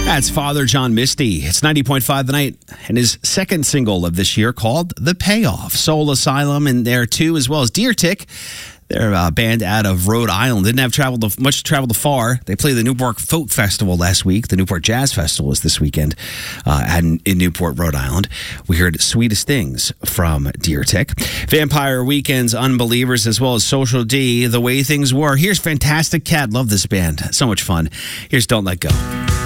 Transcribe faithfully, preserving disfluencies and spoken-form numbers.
That's Father John Misty. It's ninety point five The Night, and his second single of this year called The Payoff. Soul Asylum in there too, as well as Deer Tick. They're a band out of Rhode Island. Didn't have traveled to, much traveled far. They played the Newport Folk Festival last week. The Newport Jazz Festival is this weekend uh, in, in Newport, Rhode Island. We heard Sweetest Things from Deer Tick. Vampire Weekend's Unbelievers, as well as Social D, The Way Things Were. Here's Fantastic Cat. Love this band. So much fun. Here's Don't Let Go.